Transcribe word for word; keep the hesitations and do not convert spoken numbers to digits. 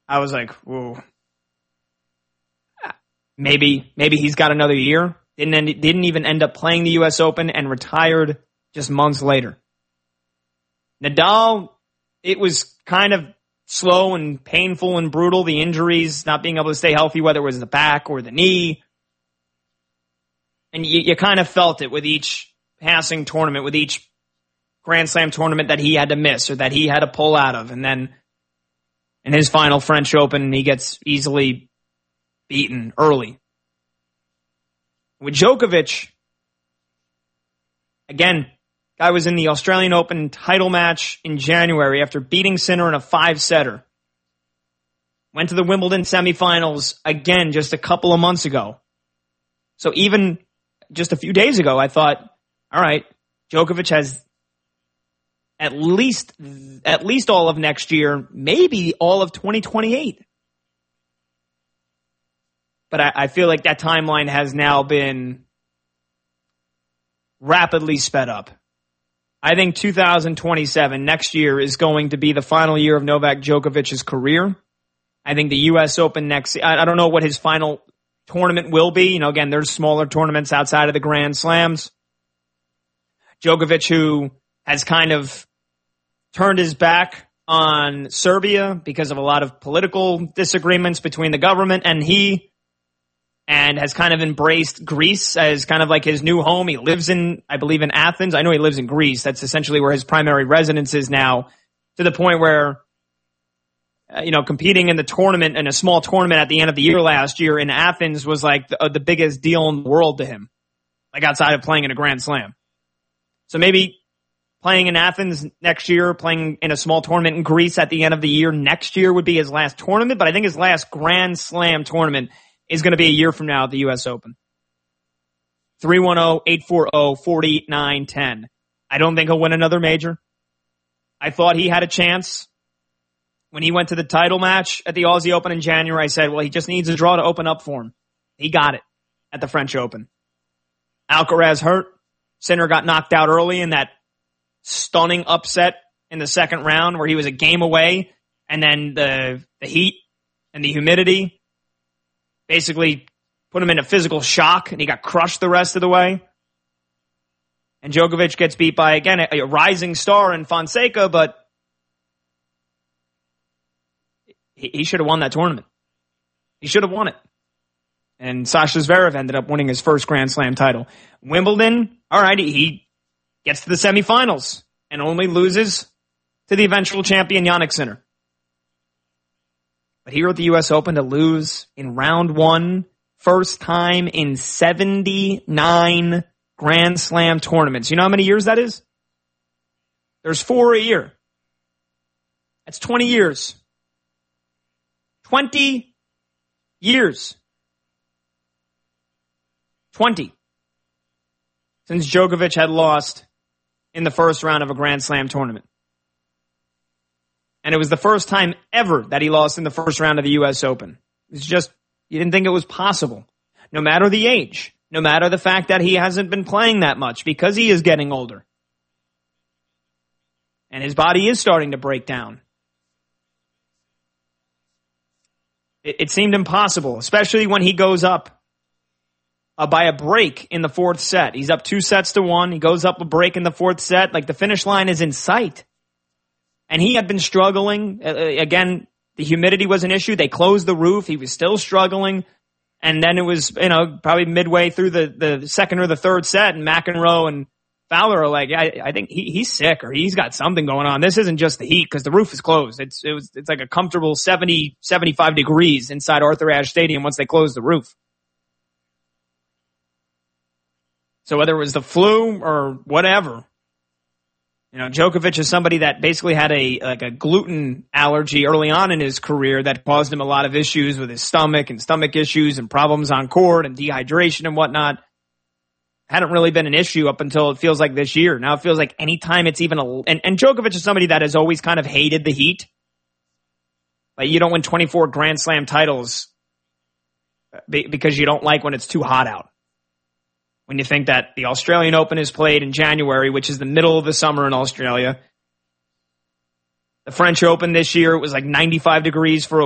I was like, whoa. Maybe, maybe he's got another year. Didn't end, didn't even end up playing the U S Open and retired just months later. Nadal, it was kind of slow and painful and brutal. The injuries, not being able to stay healthy, whether it was the back or the knee. And you, you kind of felt it with each passing tournament, with each Grand Slam tournament that he had to miss or that he had to pull out of. And then in his final French Open, he gets easily beaten early. With Djokovic, again, guy was in the Australian Open title match in January after beating Sinner in a five-setter. Went to the Wimbledon semifinals again just a couple of months ago. So even just a few days ago, I thought, all right, Djokovic has at least at least all of next year, maybe all of twenty twenty-eight. But I, I feel like that timeline has now been rapidly sped up. I think two thousand twenty-seven, next year, is going to be the final year of Novak Djokovic's career. I think the U S Open next, I, I don't know what his final tournament will be. You know, again, there's smaller tournaments outside of the Grand Slams. Djokovic, who has kind of turned his back on Serbia because of a lot of political disagreements between the government and he, and has kind of embraced Greece as kind of like his new home. He lives in, I believe, in Athens. I know he lives in Greece. That's essentially where his primary residence is now, to the point where, uh, you know, competing in the tournament, in a small tournament at the end of the year last year in Athens was like the, uh, the biggest deal in the world to him, like outside of playing in a Grand Slam. So maybe playing in Athens next year, playing in a small tournament in Greece at the end of the year next year would be his last tournament, but I think his last Grand Slam tournament is going to be a year from now at the U S Open. three one zero, eight four zero, four nine one zero. I don't think he'll win another major. I thought he had a chance when he went to the title match at the Aussie Open in January. I said, well, he just needs a draw to open up for him. He got it at the French Open. Alcaraz hurt. Sinner got knocked out early in that stunning upset in the second round where he was a game away, and then the the heat and the humidity basically put him in a physical shock, and he got crushed the rest of the way. And Djokovic gets beat by, again, a, a rising star in Fonseca, but he, he should have won that tournament. He should have won it. And Sasha Zverev ended up winning his first Grand Slam title. Wimbledon, all right, he gets to the semifinals and only loses to the eventual champion Jannik Sinner. But here at the U S Open, to lose in round one, first time in seventy-nine Grand Slam tournaments. You know how many years that is? There's four a year. That's twenty years. twenty years. twenty. Since Djokovic had lost in the first round of a Grand Slam tournament. And it was the first time ever that he lost in the first round of the U S Open. It's just, you didn't think it was possible. No matter the age, no matter the fact that he hasn't been playing that much because he is getting older. And his body is starting to break down. It, it seemed impossible, especially when he goes up Uh, by a break in the fourth set. He's up two sets to one. He goes up a break in the fourth set. Like, the finish line is in sight. And he had been struggling. Uh, again, the humidity was an issue. They closed the roof. He was still struggling. And then it was, you know, probably midway through the, the second or the third set, and McEnroe and Fowler are like, I, I think he, he's sick, or he's got something going on. This isn't just the heat, because the roof is closed. It's, it was, it's like a comfortable seventy, seventy-five degrees inside Arthur Ashe Stadium once they closed the roof. So whether it was the flu or whatever, you know, Djokovic is somebody that basically had a like a gluten allergy early on in his career that caused him a lot of issues with his stomach and stomach issues and problems on court and dehydration and whatnot. Hadn't really been an issue up until it feels like this year. Now it feels like anytime it's even a... And, and Djokovic is somebody that has always kind of hated the heat. Like, you don't win twenty-four Grand Slam titles because you don't like when it's too hot out. When you think that the Australian Open is played in January, which is the middle of the summer in Australia. The French Open this year, it was like ninety-five degrees for a